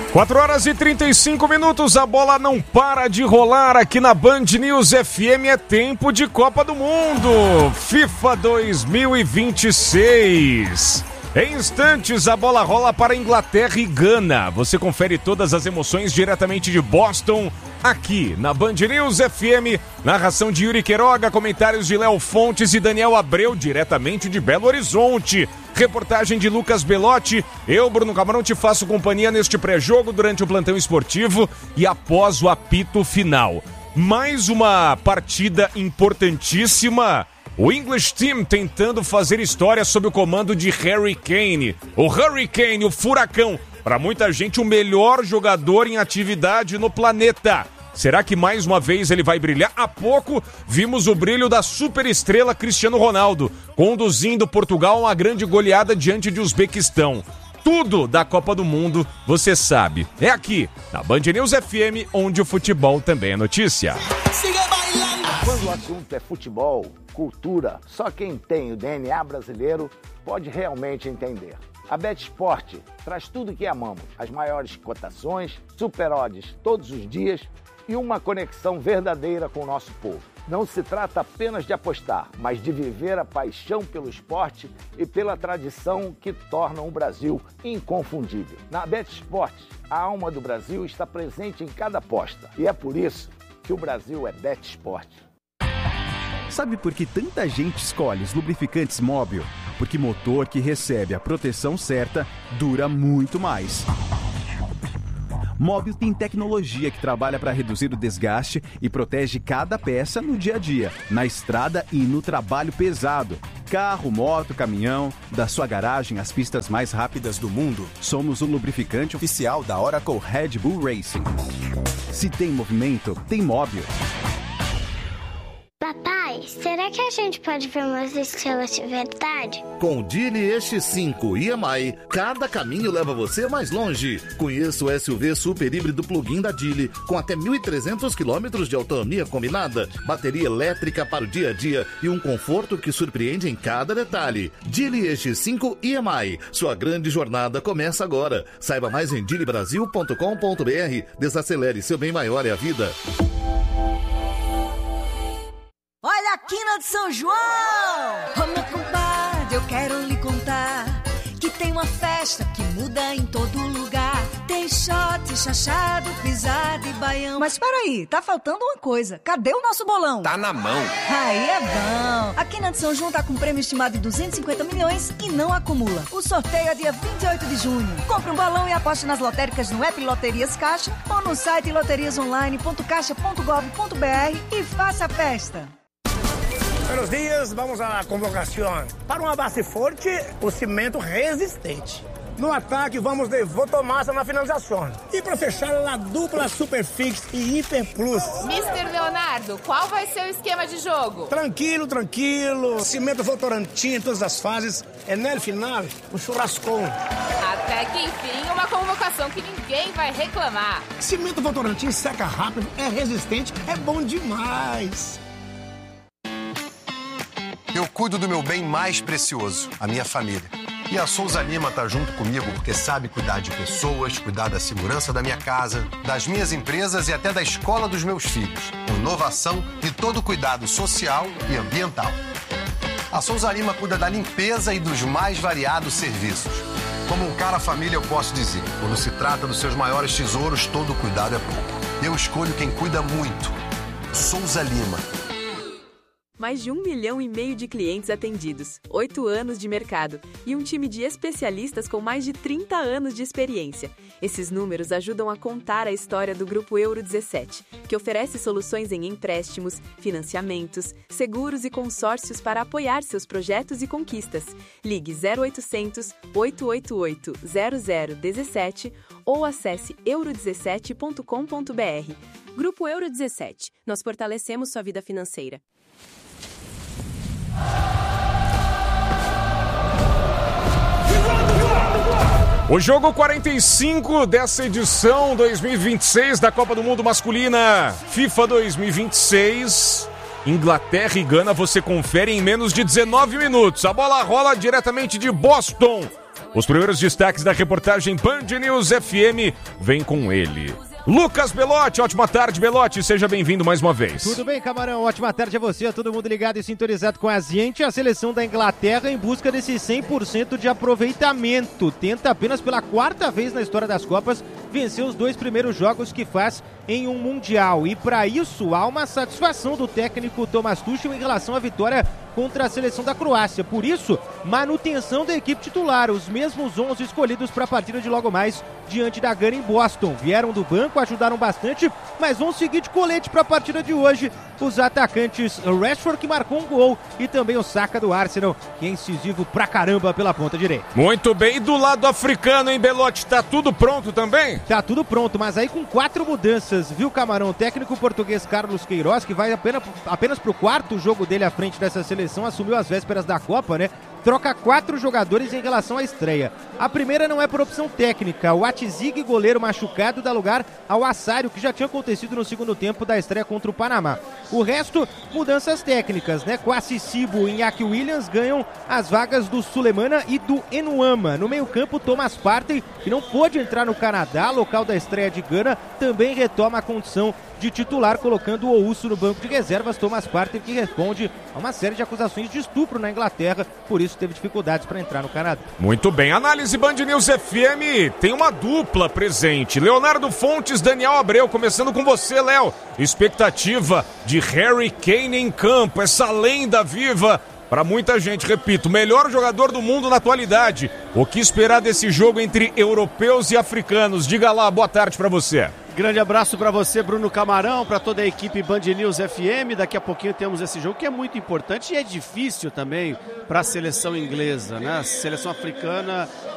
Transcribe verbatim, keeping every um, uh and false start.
quatro horas e trinta e cinco minutos, a bola não para de rolar aqui na Band News F M, é tempo de Copa do Mundo, FIFA dois mil e vinte e seis. Em instantes, a bola rola para Inglaterra e Gana. Você confere todas as emoções diretamente de Boston, aqui na Band News F M. Narração de Yuri Queiroga, comentários de Léo Fontes e Daniel Abreu, diretamente de Belo Horizonte. Reportagem de Lucas Belotti. Eu, Bruno Camarão, te faço companhia neste pré-jogo durante o plantão esportivo e após o apito final. Mais uma partida importantíssima. O English Team tentando fazer história sob o comando de Harry Kane. O Harry Kane, o furacão, para muita gente o melhor jogador em atividade no planeta. Será que mais uma vez ele vai brilhar? Há pouco vimos o brilho da superestrela Cristiano Ronaldo, conduzindo Portugal a uma grande goleada diante de Uzbequistão. Tudo da Copa do Mundo, você sabe. É aqui, na Band News F M, onde o futebol também é notícia. Quando o assunto é futebol, cultura, só quem tem o D N A brasileiro pode realmente entender. A BetSport traz tudo que amamos, as maiores cotações, super odds todos os dias e uma conexão verdadeira com o nosso povo. Não se trata apenas de apostar, mas de viver a paixão pelo esporte e pela tradição que tornam o Brasil inconfundível. Na BetSport, a alma do Brasil está presente em cada aposta e é por isso que o Brasil é BetSport. Sabe por que tanta gente escolhe os lubrificantes Móbil? Porque motor que recebe a proteção certa dura muito mais. Móbil tem tecnologia que trabalha para reduzir o desgaste e protege cada peça no dia a dia, na estrada e no trabalho pesado. Carro, moto, caminhão, da sua garagem às pistas mais rápidas do mundo, somos o lubrificante oficial da Oracle Red Bull Racing. Se tem movimento, tem Móbil. Papai, será que a gente pode ver umas estrelas de verdade? Com o Geely E X cinco e M I, cada caminho leva você mais longe. Conheça o S U V super híbrido plug-in da Geely, com até mil e trezentos quilômetros de autonomia combinada, bateria elétrica para o dia a dia e um conforto que surpreende em cada detalhe. Geely E X cinco e M I, sua grande jornada começa agora. Saiba mais em geely brasil ponto com ponto b r. Desacelere, seu bem maior é a vida. Olha a quina de São João! Ô meu compadre, eu quero lhe contar que tem uma festa que muda em todo lugar. Tem shot, chachado, pisada e baião. Mas peraí, tá faltando uma coisa. Cadê o nosso bolão? Tá na mão. Aí é bom. A quina de São João tá com prêmio estimado de duzentos e cinquenta milhões e não acumula. O sorteio é dia vinte e oito de junho. Compre um balão e aposte nas lotéricas no app Loterias Caixa ou no site loterias online ponto caixa ponto gov ponto b r e faça a festa. Buenos dias, vamos à convocação. Para uma base forte, o cimento resistente. No ataque, vamos de Votomassa na finalização. E para fechar, a dupla Superfix e Hiper Plus. mister Leonardo, qual vai ser o esquema de jogo? Tranquilo, tranquilo. Cimento Votorantim em todas as fases. É no final, um churrascão. Até que enfim, uma convocação que ninguém vai reclamar. Cimento Votorantim seca rápido, é resistente, é bom demais. Eu cuido do meu bem mais precioso, a minha família. E a Souza Lima tá junto comigo porque sabe cuidar de pessoas, cuidar da segurança da minha casa, das minhas empresas e até da escola dos meus filhos. Com inovação e todo cuidado social e ambiental. A Souza Lima cuida da limpeza e dos mais variados serviços. Como um cara família, eu posso dizer, quando se trata dos seus maiores tesouros, todo cuidado é pouco. Eu escolho quem cuida muito. Souza Lima. Mais de um milhão e meio de clientes atendidos, oito anos de mercado e um time de especialistas com mais de trinta anos de experiência. Esses números ajudam a contar a história do Grupo Euro dezessete, que oferece soluções em empréstimos, financiamentos, seguros e consórcios para apoiar seus projetos e conquistas. Ligue zero oitocentos, oito oito oito, zero zero um sete ou acesse euro dezessete ponto com ponto b r. Grupo Euro dezessete. Nós fortalecemos sua vida financeira. O jogo quarenta e cinco dessa edição dois mil e vinte e seis da Copa do Mundo Masculina FIFA dois mil e vinte e seis. Inglaterra e Gana você confere em menos de dezenove minutos. A bola rola diretamente de Boston, Os primeiros destaques da reportagem Band News F M vem com ele. Lucas Belotti, ótima tarde, Belotti, seja bem-vindo mais uma vez. Tudo bem, Camarão, ótima tarde a você, a todo mundo ligado e sintonizado com a gente. A seleção da Inglaterra em busca desse cem por cento de aproveitamento. Tenta apenas pela quarta vez na história das Copas vencer os dois primeiros jogos que faz em um Mundial. E para isso há uma satisfação do técnico Thomas Tuchel em relação à vitória contra a seleção da Croácia. Por isso, manutenção da equipe titular, os mesmos onze escolhidos para a partida de logo mais diante da Gana em Boston. Vieram do banco, ajudaram bastante, mas vão seguir de colete para a partida de hoje. Os atacantes Rashford, que marcou um gol, e também o Saka do Arsenal, que é incisivo pra caramba pela ponta direita. Muito bem, e do lado africano, hein, Belotti, tá tudo pronto também? Tá tudo pronto, mas aí com quatro mudanças, viu, Camarão? O técnico português Carlos Queiroz, que vai apenas, apenas pro quarto jogo dele à frente dessa seleção, assumiu as vésperas da Copa, né? Troca quatro jogadores em relação à estreia. A primeira não é por opção técnica. O Atzig, goleiro machucado, dá lugar ao Assário, que já tinha acontecido no segundo tempo da estreia contra o Panamá. O resto, mudanças técnicas, né? Kwasi Sibo e Iñaki Williams ganham as vagas do Sulemana e do Enuama. No meio-campo, Thomas Partey, que não pôde entrar no Canadá, local da estreia de Gana, também retoma a condição de titular, colocando o Ousso no banco de reservas. Thomas Partey, que responde a uma série de acusações de estupro na Inglaterra, por isso teve dificuldades para entrar no Canadá. Muito bem, análise Band News F M tem uma dupla presente, Leonardo Fontes, Daniel Abreu, começando com você, Léo. Expectativa de Harry Kane em campo, essa lenda viva para muita gente, repito, melhor jogador do mundo na atualidade. O que esperar desse jogo entre europeus e africanos? Diga lá, boa tarde para você. Grande abraço para você, Bruno Camarão, para toda a equipe Band News F M. Daqui a pouquinho temos esse jogo que é muito importante e é difícil também para a seleção inglesa, né? A seleção africana